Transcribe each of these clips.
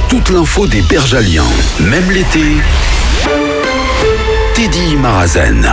toute l'info des Bergaliens. Même l'été, Teddy Marazen.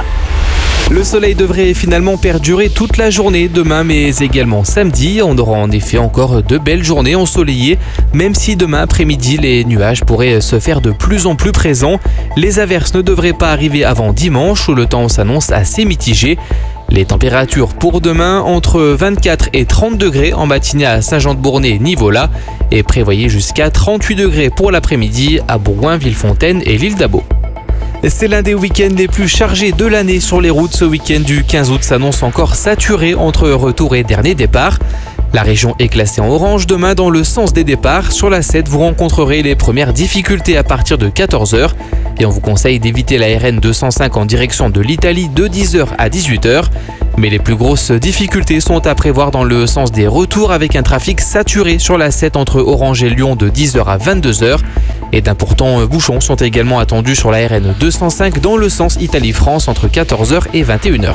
Le soleil devrait finalement perdurer toute la journée demain, mais également samedi. On aura en effet encore de belles journées ensoleillées, même si demain après-midi, les nuages pourraient se faire de plus en plus présents. Les averses ne devraient pas arriver avant dimanche, où le temps s'annonce assez mitigé. Les températures pour demain, entre 24 et 30 degrés en matinée à Saint-Jean-de-Bournay, Nivola, et prévoyez jusqu'à 38 degrés pour l'après-midi à Bourgoin, Villefontaine et l'île d'Abo. C'est l'un des week-ends les plus chargés de l'année sur les routes. Ce week-end du 15 août s'annonce encore saturé entre retour et dernier départ. La région est classée en orange demain dans le sens des départs. Sur la 7, vous rencontrerez les premières difficultés à partir de 14h. Et on vous conseille d'éviter la RN 205 en direction de l'Italie de 10h à 18h. Mais les plus grosses difficultés sont à prévoir dans le sens des retours avec un trafic saturé sur la 7 entre Orange et Lyon de 10h à 22h. Et d'importants bouchons sont également attendus sur la RN 205 dans le sens Italie-France entre 14h et 21h.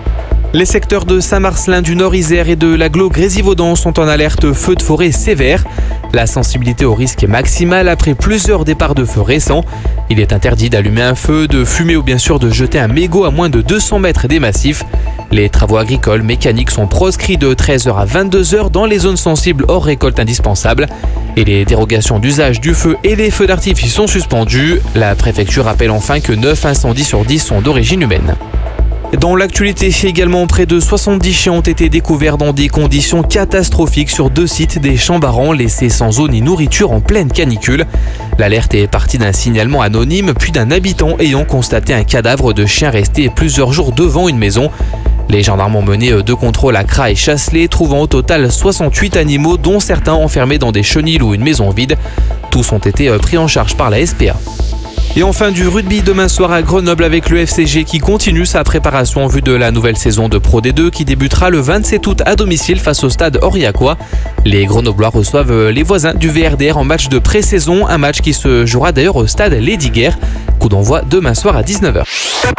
Les secteurs de Saint-Marcellin du Nord-Isère et de l'Agglo Grésivaudan sont en alerte feu de forêt sévère. La sensibilité au risque est maximale après plusieurs départs de feu récents. Il est interdit d'allumer un feu, de fumer ou bien sûr de jeter un mégot à moins de 200 mètres des massifs. Les travaux agricoles, mécaniques sont proscrits de 13h à 22h dans les zones sensibles hors récolte indispensable. Et les dérogations d'usage du feu et les feux d'artifice sont suspendues. La préfecture rappelle enfin que 9 incendies sur 10 sont d'origine humaine. Dans l'actualité, également, près de 70 chiens ont été découverts dans des conditions catastrophiques sur 2 sites des Chambarans, laissés sans eau ni nourriture en pleine canicule. L'alerte est partie d'un signalement anonyme, puis d'un habitant ayant constaté un cadavre de chien resté plusieurs jours devant une maison. Les gendarmes ont mené 2 contrôles à Cras et Chasselet, trouvant au total 68 animaux, dont certains enfermés dans des chenils ou une maison vide. Tous ont été pris en charge par la SPA. Et enfin du rugby demain soir à Grenoble avec le FCG qui continue sa préparation en vue de la nouvelle saison de Pro D2 qui débutera le 27 août à domicile face au stade Aurillacois. Les Grenoblois reçoivent les voisins du VRDR en match de pré-saison, un match qui se jouera d'ailleurs au stade Lesdiguières. Coup d'envoi demain soir à 19h.